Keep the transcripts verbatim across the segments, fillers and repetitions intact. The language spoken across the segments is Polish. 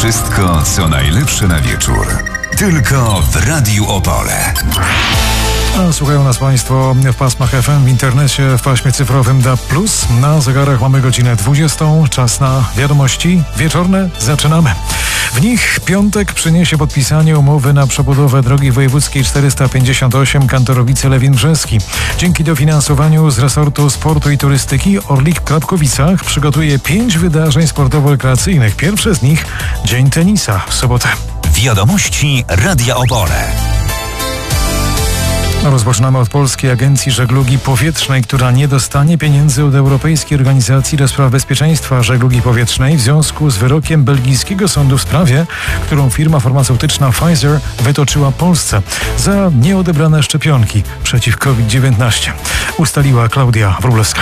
Wszystko, co najlepsze na wieczór. Tylko w Radiu Opole. A słuchają nas Państwo w pasmach F M, w internecie, w paśmie cyfrowym D A B plus. Na zegarach mamy godzinę dwudziestą. Czas na wiadomości wieczorne. Zaczynamy. W nich piątek przyniesie podpisanie umowy na przebudowę drogi wojewódzkiej czterysta pięćdziesiąt osiem Kantorowice-Lewin Brzeski. Dzięki dofinansowaniu z resortu sportu i turystyki Orlik w Krapkowicach przygotuje pięć wydarzeń sportowo-rekreacyjnych. Pierwsze z nich Dzień Tenisa w sobotę. Wiadomości Radia Opole. Rozpoczynamy od Polskiej Agencji Żeglugi Powietrznej, która nie dostanie pieniędzy od Europejskiej Organizacji do Spraw Bezpieczeństwa Żeglugi Powietrznej w związku z wyrokiem belgijskiego sądu w sprawie, którą firma farmaceutyczna Pfizer wytoczyła Polsce za nieodebrane szczepionki przeciw COVID dziewiętnaście. Ustaliła Klaudia Wróblewska.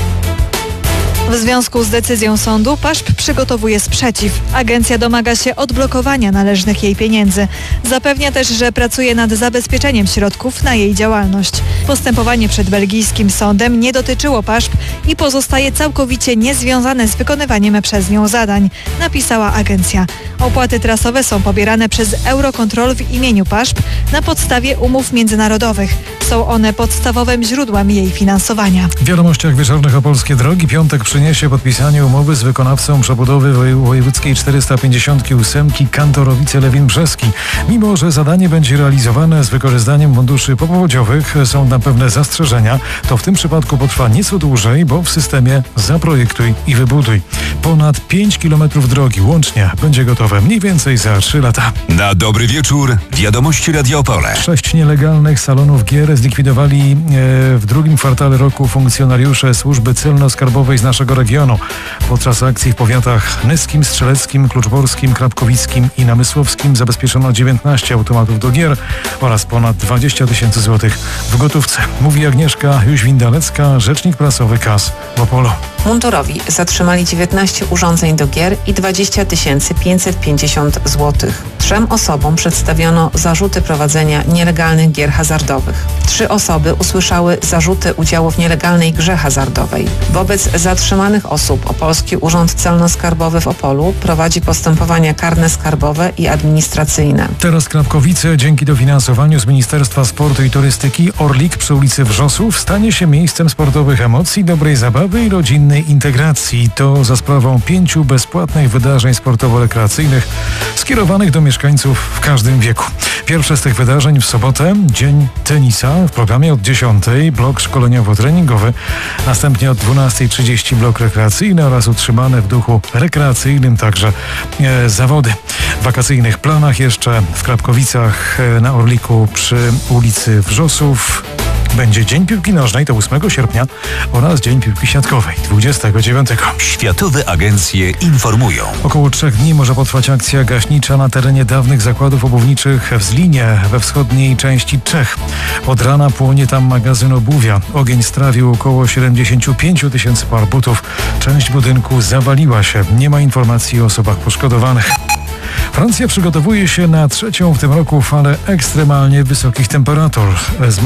W związku z decyzją sądu P A S P przygotowuje sprzeciw. Agencja domaga się odblokowania należnych jej pieniędzy. Zapewnia też, że pracuje nad zabezpieczeniem środków na jej działalność. Postępowanie przed belgijskim sądem nie dotyczyło P A S P i pozostaje całkowicie niezwiązane z wykonywaniem przez nią zadań, napisała agencja. Opłaty trasowe są pobierane przez Eurocontrol w imieniu P A S P na podstawie umów międzynarodowych. Są one podstawowym źródłem jej finansowania. W wiadomościach wieczornych o Polskie Drogi piątek przyniesie podpisanie umowy z wykonawcą przebudowy wojewódzkiej czterysta pięćdziesiąt osiem Kantorowice-Lewin Brzeski. Mimo że zadanie będzie realizowane z wykorzystaniem funduszy popowodziowych, są na pewne zastrzeżenia. To w tym przypadku potrwa nieco dłużej, bo w systemie zaprojektuj i wybuduj. Ponad pięć kilometrów drogi łącznie będzie gotowe mniej więcej za trzy lata. Na dobry wieczór. Wiadomości Radia Opole. Sześć nielegalnych salonów gier zlikwidowali e, w drugim kwartale roku funkcjonariusze służby celno-skarbowej z naszego regionu. Podczas akcji w powiatach nyskim, strzeleckim, kluczborskim, krapkowickim i namysłowskim zabezpieczono dziewiętnaście automatów do gier oraz ponad dwadzieścia tysięcy złotych w gotówce. Mówi Agnieszka Jóźwin-Dalecka, rzecznik prasowy K A S w Opolu. Mundurowi zatrzymali dziewiętnaście urządzeń do gier i dwadzieścia tysięcy pięćset pięćdziesiąt złotych. Trzem osobom przedstawiono zarzuty prowadzenia nielegalnych gier hazardowych. Trzy osoby usłyszały zarzuty udziału w nielegalnej grze hazardowej. Wobec zatrzymanych osób Opolski Urząd Celno-Skarbowy w Opolu prowadzi postępowania karne skarbowe i administracyjne. Teraz Krapkowice dzięki dofinansowaniu z Ministerstwa Sportu i Turystyki Orlik przy ulicy Wrzosów stanie się miejscem sportowych emocji, dobrej zabawy i rodzinnej integracji. To za sprawą pięciu bezpłatnych wydarzeń sportowo-rekreacyjnych skierowanych do mieszkańców w każdym wieku. Pierwsze z tych wydarzeń w sobotę Dzień Tenisa w programie od dziesiątej, blok szkoleniowo-treningowy, następnie od dwunastej trzydzieści blok rekreacyjny oraz utrzymane w duchu rekreacyjnym także e, zawody. W wakacyjnych planach jeszcze w Krapkowicach e, na Orliku przy ulicy Wrzosów będzie Dzień Piłki Nożnej, to ósmego sierpnia, oraz Dzień Piłki Siatkowej, dwudziestego dziewiątego. Światowe agencje informują. Około trzech dni może potrwać akcja gaśnicza na terenie dawnych zakładów obuwniczych w Zlinie, we wschodniej części Czech. Od rana płonie tam magazyn obuwia. Ogień strawił około siedemdziesiąt pięć tysięcy par butów. Część budynku zawaliła się. Nie ma informacji o osobach poszkodowanych. Francja przygotowuje się na trzecią w tym roku falę ekstremalnie wysokich temperatur. Z